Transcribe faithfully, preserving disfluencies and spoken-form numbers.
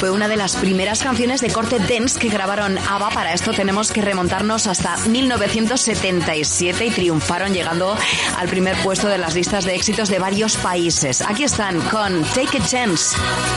Fue una de las primeras canciones de corte dance que grabaron ABBA. Para esto tenemos que remontarnos hasta mil novecientos setenta y siete y triunfaron llegando al primer puesto de las listas de éxitos de varios países. Aquí están con Take a Chance.